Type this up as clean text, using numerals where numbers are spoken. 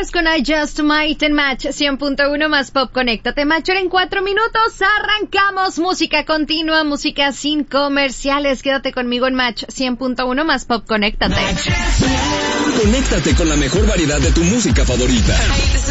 Stars con I Just Might en Match 100.1 más Pop. Conéctate, Matcher, en 4 minutos. Arrancamos. Música continua, música sin comerciales. Quédate conmigo en Match 100.1 más Pop. Conéctate. Conéctate con la mejor variedad de tu música favorita.